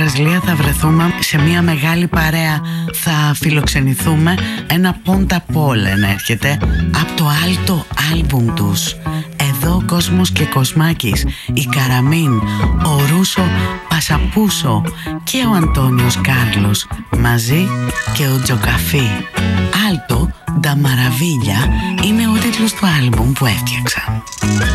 Βραζιλία θα βρεθούμε σε μια μεγάλη παρέα. Θα φιλοξενηθούμε. Ένα Πόντα Πόλεν έρχεται από το άλτο άλμπουμ τους. Εδώ ο Κόσμος και Κοσμάκης, η Καραμίν, ο Ρούσο Πασαπούσο και ο Αντώνιος Κάρλος μαζί και ο Τζοκαφί. Άλτο Ντα Μαραβίλια είναι ο τίτλος του άλμπουμ που έφτιαξα.